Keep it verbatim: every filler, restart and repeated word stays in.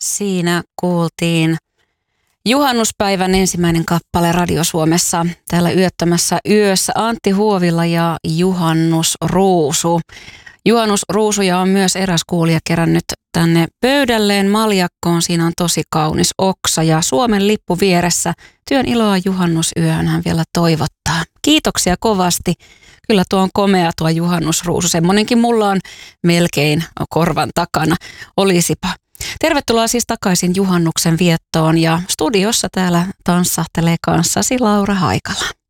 Siinä kuultiin juhannuspäivän ensimmäinen kappale Radio Suomessa. Täällä yöttämässä yössä Antti Huovila ja Juhannus Ruusu. Juhannus Ruusuja on myös eräs kuulija kerännyt tänne pöydälleen maljakkoon. Siinä on tosi kaunis oksa ja Suomen lippu vieressä. Työn iloa juhannusyöhön hän vielä toivottaa. Kiitoksia kovasti. Kyllä tuo on komea tuo juhannusruusu. Semmonenkin mulla on melkein korvan takana. Olisipa. Tervetuloa siis takaisin juhannuksen viettoon ja studiossa täällä tanssahtelee kanssasi Laura Haikala.